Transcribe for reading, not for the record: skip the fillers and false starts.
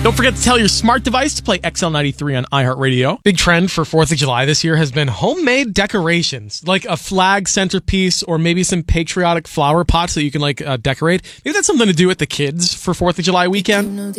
Don't forget to tell your smart device to play XL93 on iHeartRadio. Big trend for 4th of July this year has been homemade decorations, like a flag centerpiece or maybe some patriotic flower pots that you can decorate. Maybe that's something to do with the kids for 4th of July weekend.